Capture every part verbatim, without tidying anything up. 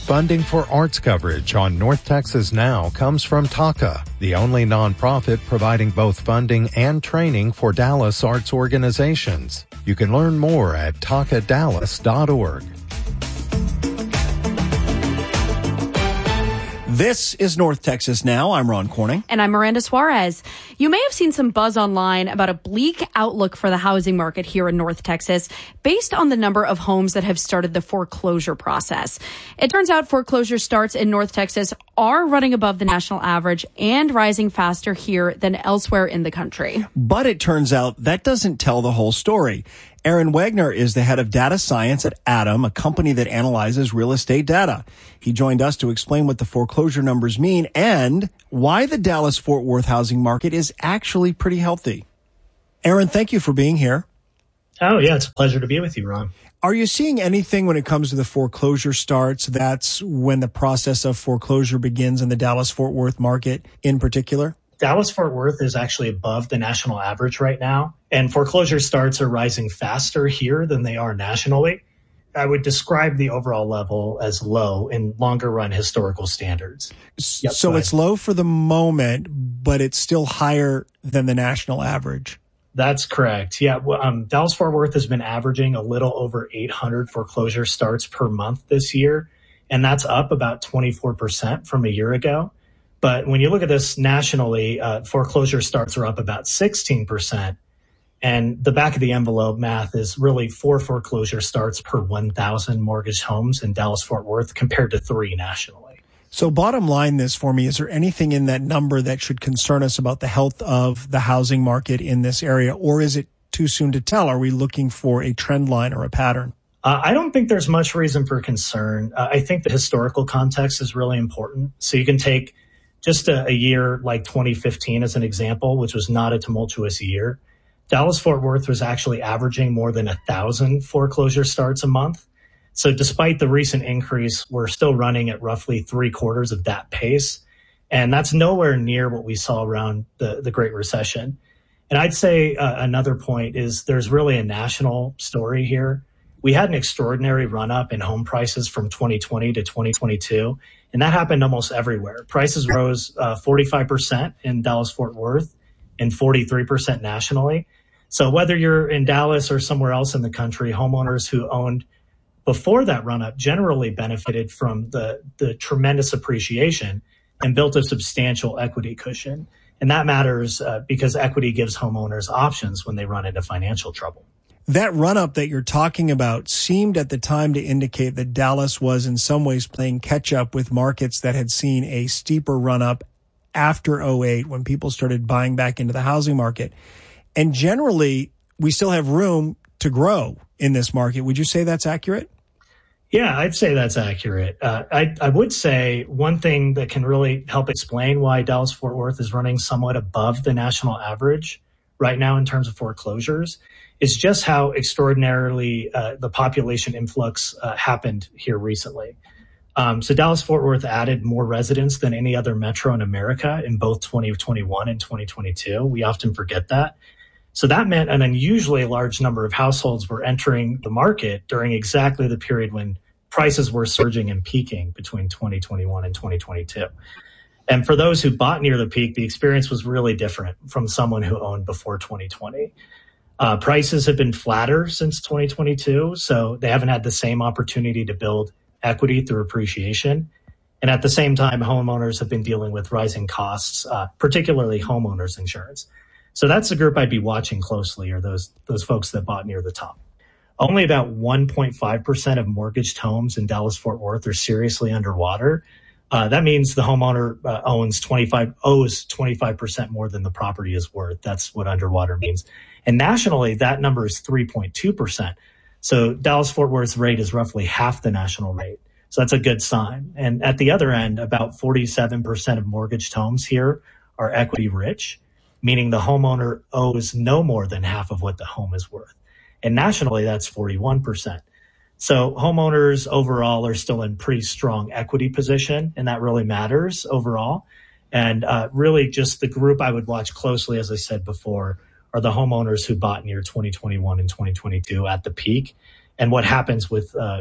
Funding for arts coverage on North Texas Now comes from TACA, the only nonprofit providing both funding and training for Dallas arts organizations. You can learn more at taca dallas dot org. This is North Texas Now. I'm Ron Corning. And I'm Miranda Suarez. You may have seen some buzz online about a bleak outlook for the housing market here in North Texas based on the number of homes that have started the foreclosure process. It turns out foreclosure starts in North Texas are running above the national average and rising faster here than elsewhere in the country. But it turns out that doesn't tell the whole story. Aaron Wagner is the head of data science at Adam, a company that analyzes real estate data. He joined us to explain what the foreclosure numbers mean and why the Dallas-Fort Worth housing market is actually pretty healthy. Aaron, thank you for being here. Oh, yeah, it's a pleasure to be with you, Ron. Are you seeing anything when it comes to the foreclosure starts? That's when the process of foreclosure begins in the Dallas-Fort Worth market in particular? Dallas-Fort Worth is actually above the national average right now, and foreclosure starts are rising faster here than they are nationally. I would describe the overall level as low in longer run historical standards. Yep, so it's low for the moment, but it's still higher than the national average. That's correct. Yeah. Um, Dallas-Fort Worth has been averaging a little over eight hundred foreclosure starts per month this year, and that's up about twenty-four percent from a year ago. But when you look at this nationally, uh, foreclosure starts are up about sixteen percent. And the back of the envelope math is really four foreclosure starts per one thousand mortgaged homes in Dallas-Fort Worth compared to three nationally. So bottom line this for me, is there anything in that number that should concern us about the health of the housing market in this area? Or is it too soon to tell? Are we looking for a trend line or a pattern? Uh, I don't think there's much reason for concern. Uh, I think the historical context is really important. So you can take just a, a year like twenty fifteen as an example, which was not a tumultuous year. Dallas-Fort Worth was actually averaging more than a thousand foreclosure starts a month. So despite the recent increase, we're still running at roughly three quarters of that pace. And that's nowhere near what we saw around the, the Great Recession. And I'd say uh, another point is there's really a national story here. We had an extraordinary run up in home prices from twenty twenty to twenty twenty-two. And that happened almost everywhere. Prices rose uh, forty-five percent in Dallas-Fort Worth and forty-three percent nationally. So whether you're in Dallas or somewhere else in the country, homeowners who owned before that run up generally benefited from the, the tremendous appreciation and built a substantial equity cushion. And that matters uh, because equity gives homeowners options when they run into financial trouble. That run-up that you're talking about seemed at the time to indicate that Dallas was in some ways playing catch-up with markets that had seen a steeper run-up after oh eight when people started buying back into the housing market. And generally, we still have room to grow in this market. Would you say that's accurate? Yeah, I'd say that's accurate. Uh, I, I would say one thing that can really help explain why Dallas-Fort Worth is running somewhat above the national average right now in terms of foreclosures is just how extraordinarily uh, the population influx uh, happened here recently. Um, so Dallas-Fort Worth added more residents than any other metro in America in both twenty twenty-one and twenty twenty-two. We often forget that. So that meant an unusually large number of households were entering the market during exactly the period when prices were surging and peaking between twenty twenty-one and twenty twenty-two. And for those who bought near the peak, the experience was really different from someone who owned before twenty twenty. Uh, prices have been flatter since twenty twenty-two, so they haven't had the same opportunity to build equity through appreciation. And at the same time, homeowners have been dealing with rising costs, uh, particularly homeowners insurance. So that's the group I'd be watching closely, or those those folks that bought near the top. Only about one point five percent of mortgaged homes in Dallas-Fort Worth are seriously underwater. Uh, that means the homeowner uh, owns twenty-five owes twenty-five percent more than the property is worth. That's what underwater means. And nationally, that number is three point two percent. So Dallas-Fort Worth's rate is roughly half the national rate. So that's a good sign. And at the other end, about forty-seven percent of mortgaged homes here are equity rich, meaning the homeowner owes no more than half of what the home is worth. And nationally, that's forty-one percent. So homeowners overall are still in pretty strong equity position, and that really matters overall. And uh, really just the group I would watch closely, as I said before, are the homeowners who bought near twenty twenty-one and twenty twenty-two at the peak, and what happens with uh,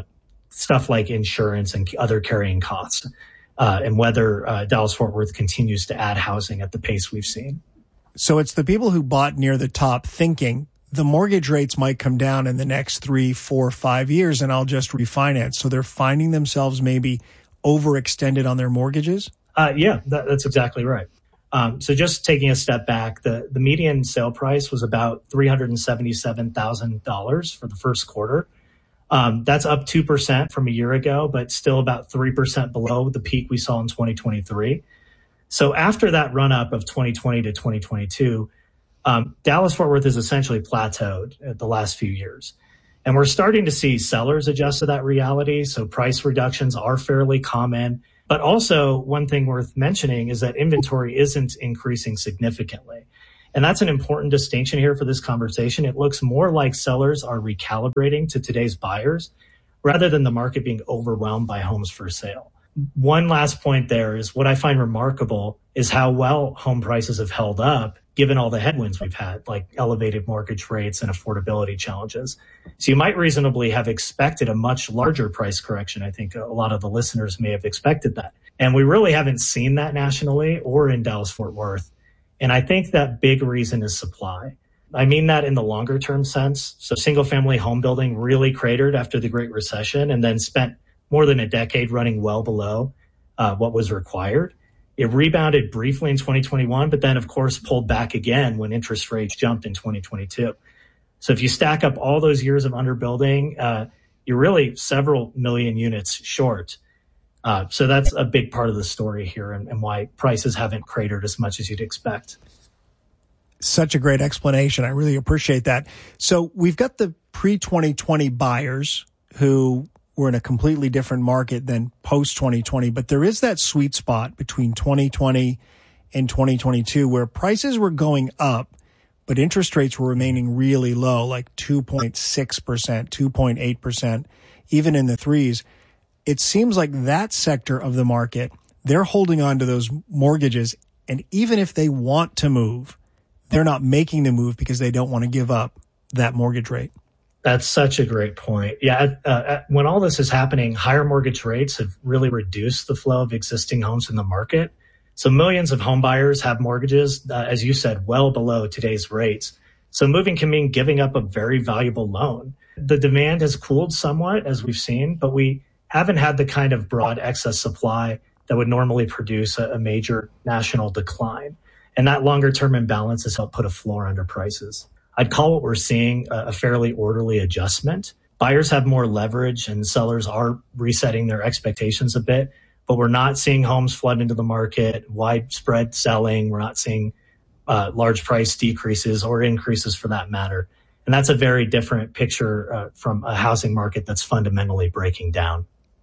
stuff like insurance and other carrying costs, uh, and whether uh, Dallas-Fort Worth continues to add housing at the pace we've seen. So it's the people who bought near the top thinking the mortgage rates might come down in the next three, four, five years, and I'll just refinance. So they're finding themselves maybe overextended on their mortgages? Uh, yeah, that, that's exactly right. Um, so just taking a step back, the, the median sale price was about three hundred seventy-seven thousand dollars for the first quarter. Um, that's up two percent from a year ago, but still about three percent below the peak we saw in twenty twenty-three. So after that run up of twenty twenty to twenty twenty-two, um, Dallas-Fort Worth has essentially plateaued at the last few years. And we're starting to see sellers adjust to that reality. So price reductions are fairly common. But also one thing worth mentioning is that inventory isn't increasing significantly. And that's an important distinction here for this conversation. It looks more like sellers are recalibrating to today's buyers rather than the market being overwhelmed by homes for sale. One last point there is what I find remarkable is how well home prices have held up given all the headwinds we've had, like elevated mortgage rates and affordability challenges. So you might reasonably have expected a much larger price correction. I think a lot of the listeners may have expected that. And we really haven't seen that nationally or in Dallas-Fort Worth. And I think that big reason is supply. I mean that in the longer term sense. So single family home building really cratered after the Great Recession and then spent more than a decade running well below uh, what was required. It rebounded briefly in twenty twenty-one, but then of course pulled back again when interest rates jumped in twenty twenty-two. So if you stack up all those years of underbuilding, uh, you're really several million units short. Uh, so that's a big part of the story here and, and why prices haven't cratered as much as you'd expect. Such a great explanation. I really appreciate that. So we've got the pre twenty twenty buyers who were in a completely different market than post twenty twenty, but there is that sweet spot between twenty twenty and twenty twenty-two where prices were going up, but interest rates were remaining really low, like two point six percent, two point eight percent, even in the threes. It seems like that sector of the market, they're holding on to those mortgages. And even if they want to move, they're not making the move because they don't want to give up that mortgage rate. That's such a great point. Yeah, uh, when all this is happening, higher mortgage rates have really reduced the flow of existing homes in the market. So millions of home buyers have mortgages, uh, as you said, well below today's rates. So moving can mean giving up a very valuable loan. The demand has cooled somewhat, as we've seen, but we haven't had the kind of broad excess supply that would normally produce a, a major national decline. And that longer term imbalance has helped put a floor under prices. I'd call what we're seeing a fairly orderly adjustment. Buyers have more leverage and sellers are resetting their expectations a bit, but we're not seeing homes flood into the market, widespread selling. We're not seeing uh, large price decreases or increases for that matter. And that's a very different picture uh, from a housing market that's fundamentally breaking down.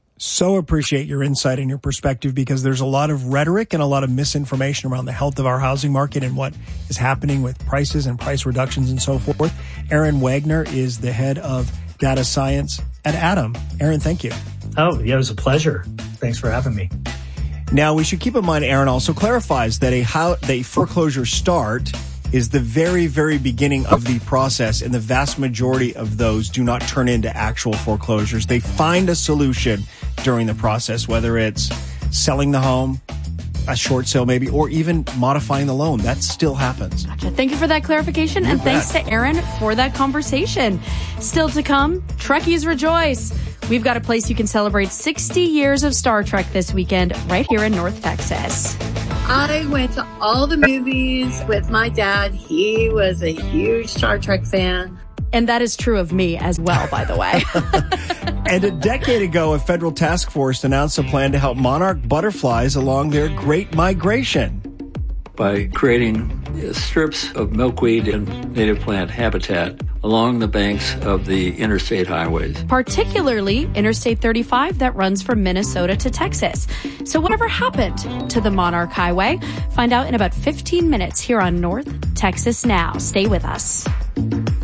So appreciate your insight and your perspective because there's a lot of rhetoric and a lot of misinformation around the health of our housing market and what is happening with prices and price reductions and so forth. Aaron Wagner is the head of data science at Adam. Aaron, thank you. Oh, yeah, it was a pleasure. Thanks for having me. Now, we should keep in mind, Aaron also clarifies that a, how, a foreclosure start is the very, very beginning of the process, and the vast majority of those do not turn into actual foreclosures. They find a solution during the process, whether it's selling the home, a short sale maybe, or even modifying the loan. That still happens. Gotcha. Thank you for that clarification, you and bet. Thanks to Aaron for that conversation. Still to come, Trekkies rejoice. We've got a place you can celebrate sixty years of Star Trek this weekend right here in North Texas. I went to all the movies with my dad. He was a huge Star Trek fan. And that is true of me as well, by the way. And a decade ago, a federal task force announced a plan to help monarch butterflies along their great migration. By creating strips of milkweed and native plant habitat along the banks of the interstate highways. Particularly Interstate thirty-five that runs from Minnesota to Texas. So whatever happened to the Monarch Highway? Find out in about fifteen minutes here on North Texas Now. Stay with us.